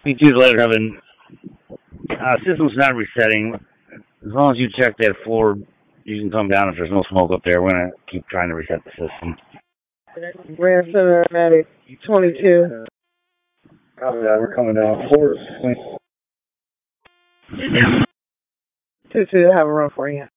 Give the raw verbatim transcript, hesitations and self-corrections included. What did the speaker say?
P two's later having uh, system's not resetting. As long as you check that floor, you can come down if there's no smoke up there. We're gonna keep trying to reset the system. Grand Center at twenty-two. Copy that. We're coming down. Floor. two two, have a run for you.